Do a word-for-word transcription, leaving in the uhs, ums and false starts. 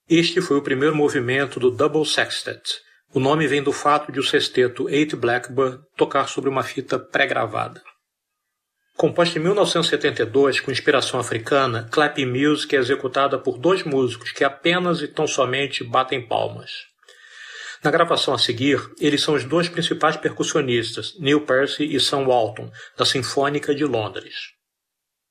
Este foi o primeiro movimento do Double Sextet. O nome vem do fato de o sexteto Eight Blackbird tocar sobre uma fita pré-gravada. Composta em mil novecentos e setenta e dois com inspiração africana, clapping music é executada por dois músicos que apenas e tão somente batem palmas. Na gravação a seguir, eles são os dois principais percussionistas, Neil Pearce e Sam Walton, da Sinfônica de Londres.